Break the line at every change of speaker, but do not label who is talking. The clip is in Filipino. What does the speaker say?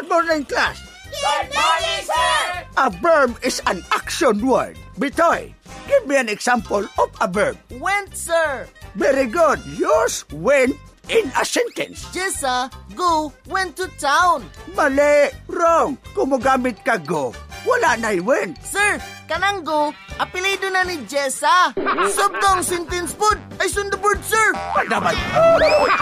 Good morning, class.
Good morning, sir!
A verb is an action word. Bitoy, give me an example of a verb.
Went, sir.
Very good. Use went in a sentence.
Jessa, go, went to town.
Mali. Wrong. Kung magamit ka go, wala na'y went.
Sir, kanang go, apelido na ni Jessa. Sabdang sentence pod ay sundabord, sir.
Naman.